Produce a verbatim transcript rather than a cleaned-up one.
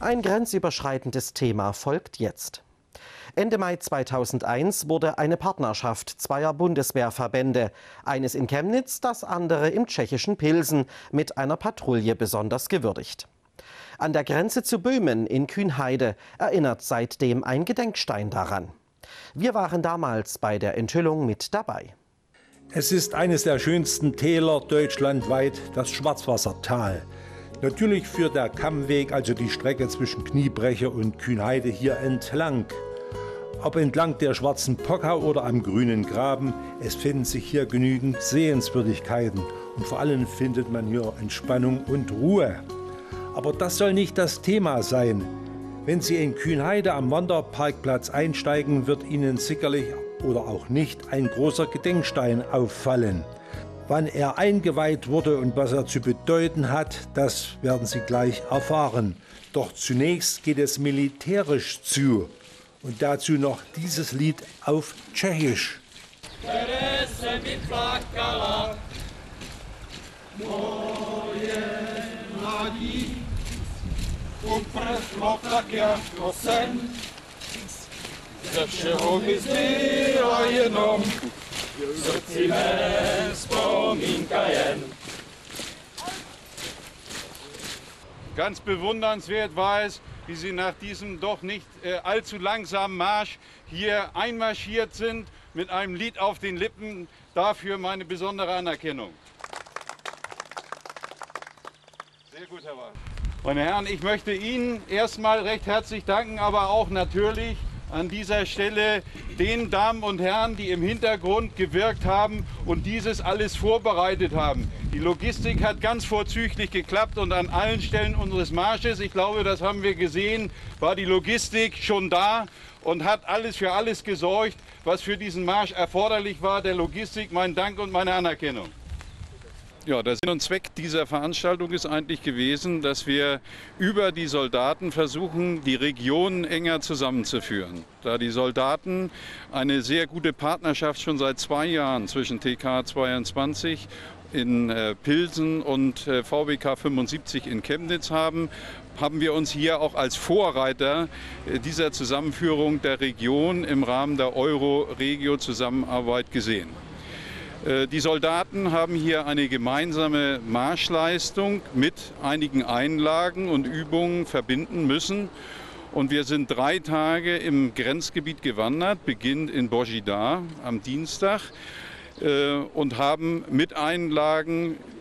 Ein grenzüberschreitendes Thema folgt jetzt. Ende Mai zweitausendeins wurde eine Partnerschaft zweier Bundeswehrverbände, eines in Chemnitz, das andere im tschechischen Pilsen, mit einer Patrouille besonders gewürdigt. An der Grenze zu Böhmen in Kühnheide erinnert seitdem ein Gedenkstein daran. Wir waren damals bei der Enthüllung mit dabei. Es ist eines der schönsten Täler deutschlandweit, das Schwarzwassertal. Natürlich führt der Kammweg, also die Strecke zwischen Kniebreche und Kühnheide, hier entlang. Ob entlang der Schwarzen Pocker oder am Grünen Graben, es finden sich hier genügend Sehenswürdigkeiten. Und vor allem findet man hier Entspannung und Ruhe. Aber das soll nicht das Thema sein. Wenn Sie in Kühnheide am Wanderparkplatz einsteigen, wird Ihnen sicherlich oder auch nicht ein großer Gedenkstein auffallen. Wann er eingeweiht wurde und was er zu bedeuten hat, das werden Sie gleich erfahren. Doch zunächst geht es militärisch zu. Und dazu noch dieses Lied auf Tschechisch. Ze všeho mi zbývá jenom v srdci mé vzpomínka jen. Ganz bewundernswert war es, wie Sie nach diesem doch nicht äh, allzu langsamen Marsch hier einmarschiert sind, mit einem Lied auf den Lippen. Dafür meine besondere Anerkennung. Sehr gut, Herr Wahl. Meine Herren, ich möchte Ihnen erstmal recht herzlich danken, aber auch natürlich an dieser Stelle den Damen und Herren, die im Hintergrund gewirkt haben und dieses alles vorbereitet haben. Die Logistik hat ganz vorzüglich geklappt und an allen Stellen unseres Marsches, ich glaube, das haben wir gesehen, war die Logistik schon da und hat alles für alles gesorgt, was für diesen Marsch erforderlich war. Der Logistik mein Dank und meine Anerkennung. Ja, der Sinn und Zweck dieser Veranstaltung ist eigentlich gewesen, dass wir über die Soldaten versuchen, die Regionen enger zusammenzuführen. Da die Soldaten eine sehr gute Partnerschaft schon seit zwei Jahren zwischen T K zweiundzwanzig in äh, Pilsen und äh, V B K fünfundsiebzig in Chemnitz haben, haben wir uns hier auch als Vorreiter äh, dieser Zusammenführung der Region im Rahmen der Euro-Regio-Zusammenarbeit gesehen. Die Soldaten haben hier eine gemeinsame Marschleistung mit einigen Einlagen und Übungen verbinden müssen. Und wir sind drei Tage im Grenzgebiet gewandert, beginnend in Božidar am Dienstag, und haben mit Einlagen